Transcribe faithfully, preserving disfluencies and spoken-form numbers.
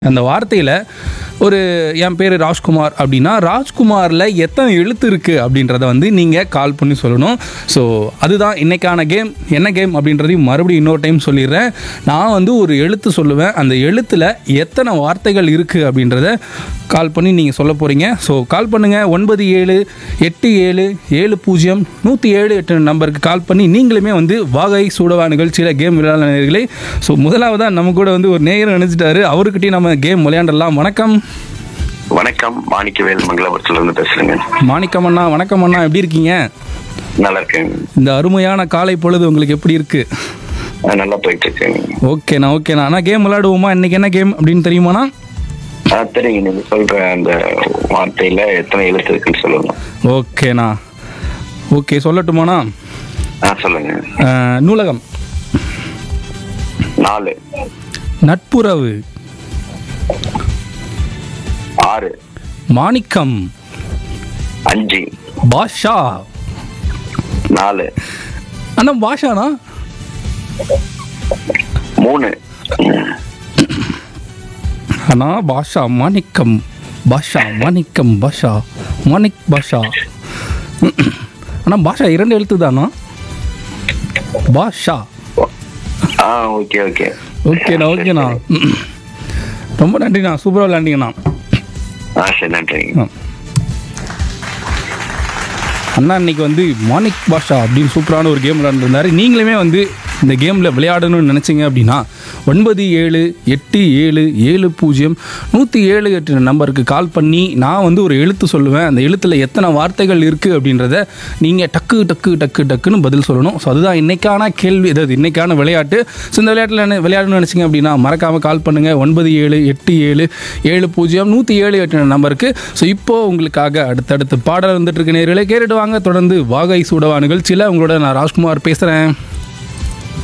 அந்த வார்த்தையில் ஒரு என் பேர் ராஜ்குமார் அப்படின்னா ராஜ்குமாரில் எத்தனை எழுத்து இருக்குது அப்படின்றத வந்து நீங்கள் கால் பண்ணி சொல்லணும். ஸோ அதுதான் இன்றைக்கான கேம். என்ன கேம் அப்படின்றதையும் மறுபடியும் இன்னொரு டைம் சொல்லிடுறேன். நான் வந்து ஒரு எழுத்து சொல்லுவேன், அந்த எழுத்தில் எத்தனை வார்த்தைகள் இருக்குது அப்படின்றத கால் பண்ணி நீங்கள் சொல்ல போகிறீங்க. ஸோ கால் பண்ணுங்கள், ஒன்பது ஏழு எட்டு ஏழு ஏழு பூஜ்ஜியம் நூற்றி ஏழு எட்டு நம்பருக்கு கால் பண்ணி நீங்களுமே வந்து வாகை சூடவா நிகழ்ச்சியில் கேம் விளையாட நேயர்களே. ஸோ முதலாவதாக நம்ம கூட வந்து ஒரு நேயர் நினைச்சிட்டாரு, அவர்கிட்டயும் நம்ம கேம் விளையாண்டலாம். வணக்கம். வணக்கம், மாணிக்கவேல் மங்களபுரத்துல இருந்து பேசுறேங்க. மாணிக்கம் அண்ணா, வணக்கம் அண்ணா, எப்படி இருக்கீங்க? நல்லா இருக்கேங்க. இந்த அருமையான காலை பொழுது உங்களுக்கு எப்படி இருக்கு? நல்லா போயிட்டு இருக்கேங்க. ஓகேண்ணா ஓகேண்ணா. அண்ணா கேம் விளையாடுவோமா? இன்னைக்கு என்ன கேம் அப்படின்னு தெரியுமாண்ணா? ஆ தெரியுங்க. நீங்க சொல்ற அந்த வார்த்தையில எத்தனை எழுத்து இருக்குன்னு சொல்லணும். ஓகேண்ணா. ஓகே, சொல்லட்டுமாண்ணா? ஆ சொல்லுங்க. அஹ், நூலகம். நாலு. நட்புறவு. ஆறு. மாணிக்கம். அஞ்சு. பாஷா. நாலு. அண்ணா பாஷாண்ணா. மூணு. அண்ணா பாஷா, மாணிக்கம், பாஷா, மாணிக்கம், பாஷா, மாணிக், பாஷா. அண்ணா பாஷா இரண்டு எழுத்து தானா? பாஷா. ஆ ஓகே ஓகே ஓகேண்ணா ஓகேண்ணா. ரொம்ப நன்றிண்ணா, சூப்பராக விளையாண்டிங்கண்ணா. ஆ சரி, நன்றி. அண்ணா இன்னைக்கு வந்து மாணிக் பாஷா அப்படின்னு சூப்பரான ஒரு கேம் விளையாண்டுருந்தாரு. நீங்களுமே வந்து இந்த கேமில் விளையாடணும்னு நினச்சிங்க அப்படின்னா ஒன்பது ஏழு எட்டு ஏழு ஏழு பூஜ்ஜியம் நூற்றி ஏழு எட்டு நம்பருக்கு கால் பண்ணி நான் வந்து ஒரு எழுத்து சொல்லுவேன், அந்த எழுத்தில் எத்தனை வார்த்தைகள் இருக்குது அப்படின்றத நீங்கள் டக்கு டக்கு டக்கு டக்குன்னு பதில் சொல்லணும். ஸோ அதுதான் இன்றைக்கான கேள்வி, அதாவது இன்றைக்கான விளையாட்டு. ஸோ இந்த விளையாட்டில் என்ன விளையாடணும்னு நினச்சிங்க அப்படின்னா மறக்காமல் கால் பண்ணுங்கள், ஒன்பது ஏழு எட்டு ஏழு ஏழு பூஜ்ஜியம் நூற்றி ஏழு எட்டு நம்பருக்கு. ஸோ இப்போது உங்களுக்காக அடுத்தடுத்து பாடல் வந்துட்டு இருக்க நேயர்களே கேட்டுட்டு வாங்க. தொடர்ந்து வாகை சூடவா நிகழ்ச்சியில் உங்களோட நான் ராஜ்குமார் பேசுகிறேன்.